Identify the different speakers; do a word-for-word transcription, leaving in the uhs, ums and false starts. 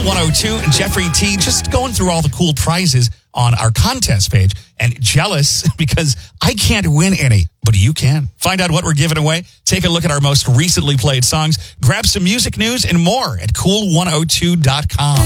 Speaker 1: one oh two and Jeffrey T just going through all the cool prizes on our contest page, and jealous because I can't win any, but you can. Find out what we're giving away, take a look at our most recently played songs, grab some music news and more at cool one oh two dot com.